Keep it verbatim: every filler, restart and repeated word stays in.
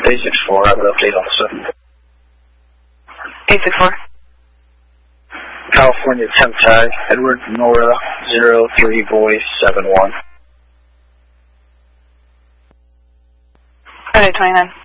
eight six four, I have an update also. eight six four. California temp tag, Edward Nora zero three voice seven one. Okay, twenty-nine.